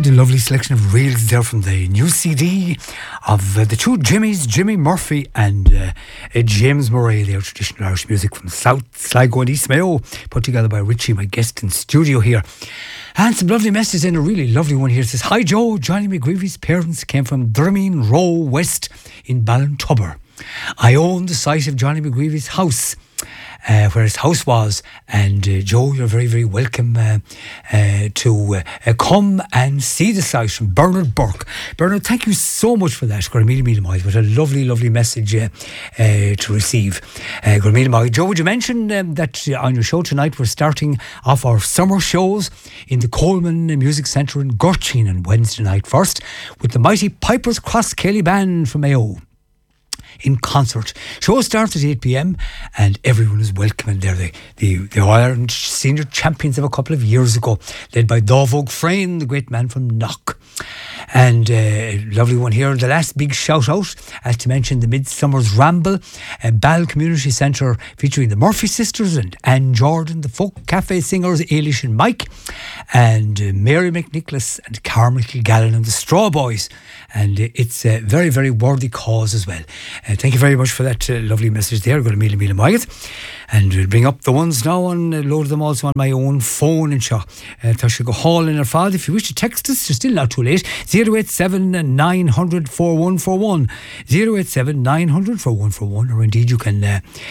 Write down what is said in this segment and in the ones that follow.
The lovely selection of reels there from the new CD of the two Jimmys, Jimmy Murphy and James Murray. Their traditional Irish music from South Sligo and East Mayo, put together by Richie, my guest in studio here. And some lovely messages, and a really lovely one here. It says, "Hi Joe, Johnny McGreevy's parents came from Drumeen Row West in Ballintubber. I own the site of Johnny McGreevy's house, where his house was, and Joe, you're very, very welcome to come and see the site." From Bernard Burke. Bernard, thank you so much for that. What a lovely, lovely message to receive. Joe, would you mention that on your show tonight we're starting off our summer shows in the Coleman Music Centre in Gurchin on Wednesday night first with the mighty Pipers Cross Kelly Band from Mayo in concert. Show starts at 8 p.m. and everyone is welcome, and they're the Ireland senior champions of a couple of years ago, led by Dovog Frayne, the great man from Knock. And lovely one here, the last big shout out, as to mention the Midsummer's Ramble, Ball Community Centre featuring the Murphy sisters and Anne Jordan, the folk cafe singers Ailish and Mike, and Mary McNicholas and Carmichael Gallen and the Straw Boys. And it's a very, very worthy cause as well. Thank you very much for that lovely message there. Go to Mila Magat. And we'll bring up the ones now and load them also on my own phone and show. Go hall in our father. If you wish to text us, you're still not too late. 087 900 4141. 087 900 4141. Or indeed you can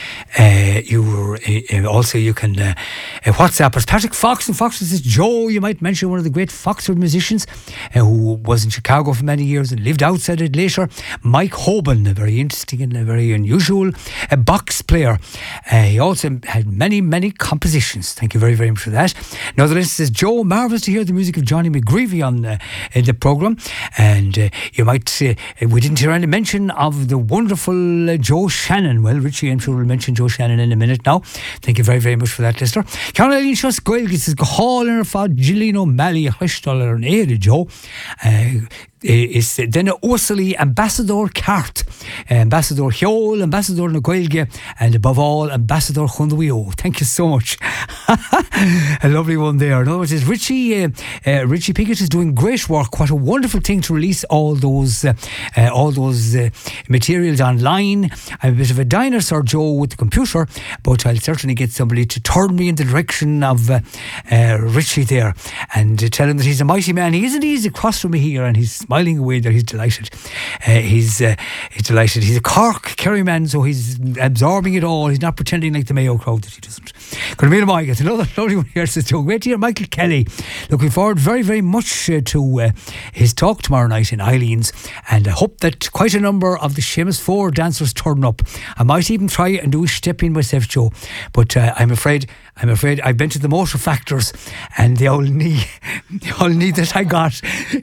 also you can WhatsApp us. Patrick Fox and Fox says, Joe, you might mention one of the great Foxford musicians who was in Chicago for many years and lived outside it later. Mike Hoban, a very interesting and a very unusual box player. He also had many, many compositions. Thank you very, very much for that. Another list says, Joe, marvellous to hear the music of Johnny McGreevy on the programme. And you might say, we didn't hear any mention of the wonderful Joe Shannon. Well, Richie, I'm sure we'll mention Joe Shannon in a minute now. Thank you very, very much for that, listener. Caroline Shuss Goilgi says, go hall in her fad, Gillian O'Malley, Hishtoller and Eire, Joe. Is then Ursuli Ambassador Cart, Ambassador Hiol, Ambassador Nagoilge, and above all Ambassador Chundwio. Thank you so much. A lovely one there. In other words, Richie Pickett is doing great work. What a wonderful thing to release all those materials online. I'm a bit of a dinosaur, Joe, with the computer, but I'll certainly get somebody to turn me in the direction of Richie there and tell him that he's a mighty man. He isn't. He's across from me here and he's smiling away there. He's delighted. He's delighted. He's a Cork Kerry man, so he's absorbing it all. He's not pretending like the Mayo crowd that he doesn't. It's another lovely one here. Says, great to hear Michael Kelly. Looking forward very, very much to his talk tomorrow night in Eileen's, and I hope that quite a number of the Seamus 4 dancers turn up. I might even try and do a step in myself, Joe, but I'm afraid I've been to the Motor Factors and the old knee that I got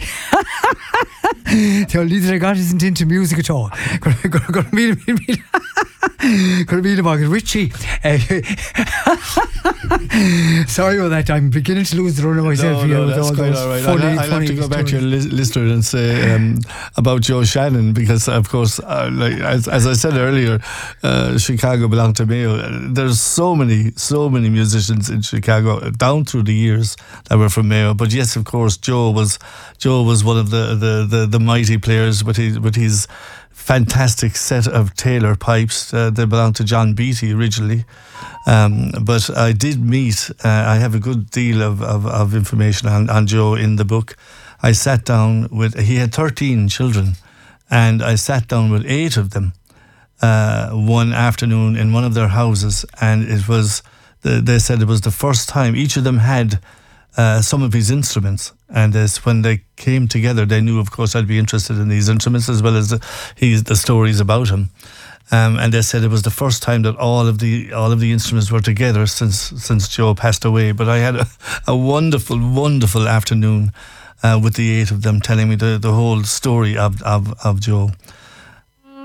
the old knee that I got isn't into music at all. Richie, sorry about that. I'm beginning to lose the run of myself here. That's quite all right. I'll have to go back to your listener and say about Joe Shannon, because of course, as I said earlier, Chicago belonged to Mayo. There's so many musicians in Chicago down through the years that were from Mayo. But yes, of course, Joe was one of the mighty players with his fantastic set of Taylor pipes. They belonged to John Beattie originally. But I did meet, I have a good deal of information on Joe in the book. I sat down he had 13 children, and I sat down with 8 of them one afternoon in one of their houses, and they said it was the first time each of them had some of his instruments, and when they came together, they knew, of course, I'd be interested in these instruments as well as the stories about him. And they said it was the first time that all of the instruments were together since Joe passed away. But I had a wonderful, wonderful afternoon with the 8 of them telling me the whole story of Joe.